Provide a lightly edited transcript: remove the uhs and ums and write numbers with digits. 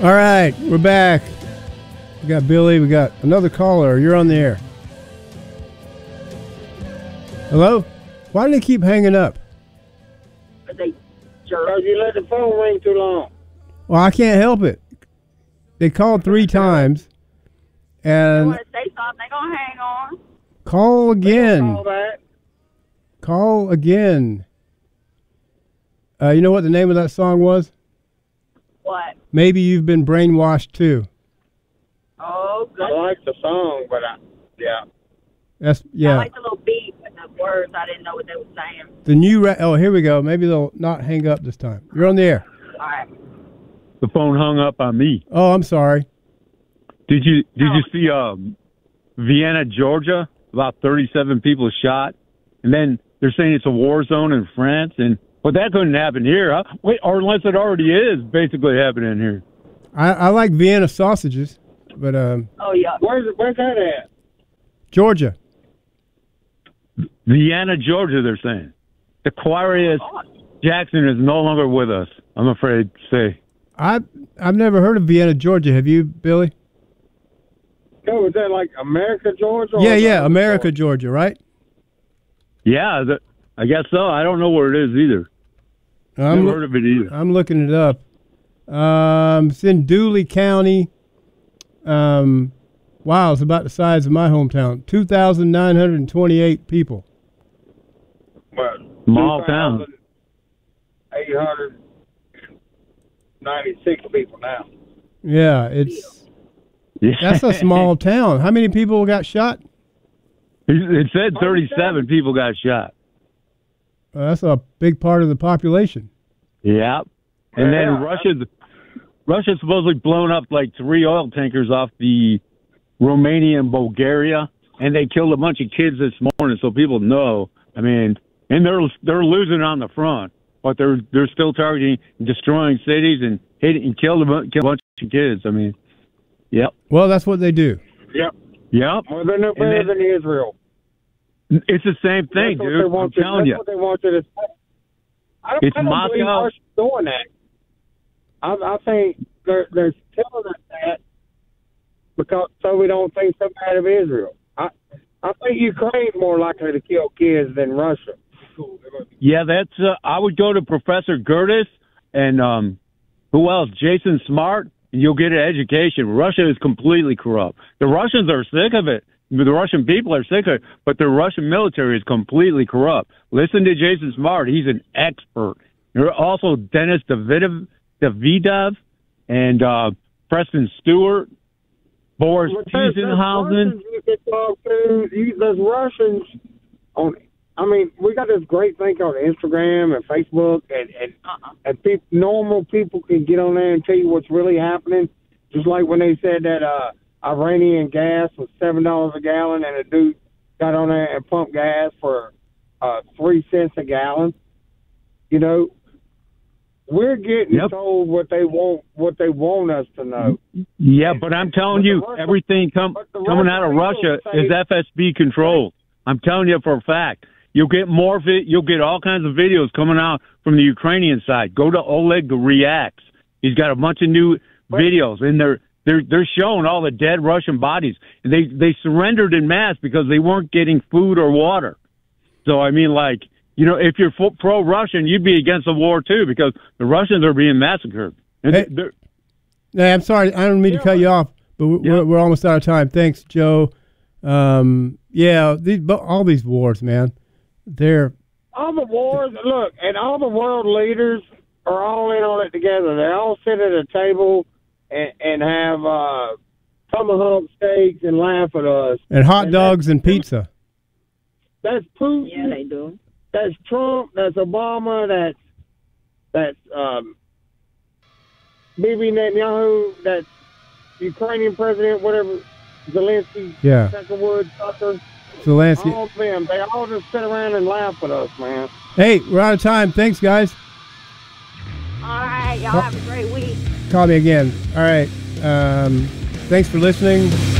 All right, we're back. We got Billy. We got another caller. You're on the air. Hello? Why do they keep hanging up? Because you let the phone ring too long. Well, I can't help it. They called 3 times. And They want to say something, they're going to hang on. call again. Call back. Call again. You know what the name of that song was? What? Maybe You've Been Brainwashed Too. Oh, good. I like the song, but yeah. That's I yeah. like the little beat, but the words, I didn't know what they were saying. The new oh, here we go. Maybe they'll not hang up this time. You're on the air. All right. The phone hung up on me. Oh, I'm sorry. Did you see Vienna, Georgia? About 37 people shot, and then they're saying it's a war zone in France, but that couldn't happen here. Huh? Wait, or unless it already is basically happening here. I like Vienna sausages, but Oh, yeah. Where's that at? Georgia. Vienna, Georgia, they're saying. Aquarius Jackson is no longer with us, I'm afraid to say. I've never heard of Vienna, Georgia. Have you, Billy? Oh, is that like America, Georgia? Yeah, America, Georgia, right? Yeah, I guess so. I don't know where it is either. Never heard of it either. I'm looking it up. It's in Dooley County. Wow, it's about the size of my hometown. 2,928 people. But Small town. 896 people now. Yeah, that's a small town. How many people got shot? It said 37 people got shot. That's a big part of the population. Yeah. And then Russia's supposedly blown up like 3 oil tankers off the Romania and Bulgaria, and they killed a bunch of kids this morning, so people know. I mean, and they're losing on the front, but they're still targeting and destroying cities and hitting and kill a bunch of kids. I mean, yep. Well, that's what they do. Yep. Yep. Well, they're no better than Israel. It's the same thing, dude. I'm telling you. That's what they want you to say. I don't believe Russia's doing that. I think they're telling us that because so we don't think so bad of Israel. I think Ukraine's more likely to kill kids than Russia. Yeah, that's. I would go to Professor Gertis and who else? Jason Smart, and you'll get an education. Russia is completely corrupt. The Russians are sick of it. The Russian people are sick of it, but the Russian military is completely corrupt. Listen to Jason Smart. He's an expert. There's also Dennis Davidov and Preston Stewart, Boris Tiesenhausen. There's Russians on. I mean, we got this great thing on Instagram and Facebook, and normal people can get on there and tell you what's really happening. Just like when they said that Iranian gas was $7 a gallon, and a dude got on there and pumped gas for 3 cents a gallon. You know, we're getting told what they want us to know. Yeah, but I'm telling you, everything coming out of Russia is FSB controlled. I'm telling you for a fact. You'll get you'll get all kinds of videos coming out from the Ukrainian side. Go to Oleg Reacts. He's got a bunch of new videos, and they're showing all the dead Russian bodies. And they surrendered en masse because they weren't getting food or water. So I mean, like, you know, if you're pro-Russian, you'd be against the war too because the Russians are being massacred. Hey, I'm sorry, I don't mean to cut you off, but we're almost out of time. Thanks, Joe. Yeah, all these wars, man. All the wars, look, and all the world leaders are all in on it together. They all sit at a table and have tomahawk steaks and laugh at us. And hot dogs and pizza. That's Putin. Yeah, they do. That's Trump. That's Obama. That's Bibi Netanyahu. That's Ukrainian president, whatever, Zelensky. Yeah. Tucker. Zelensky. All of them. They all just sit around and laugh at us, man. Hey, we're out of time. Thanks, guys. All right, y'all have a great week. Call me again. All right. Thanks for listening.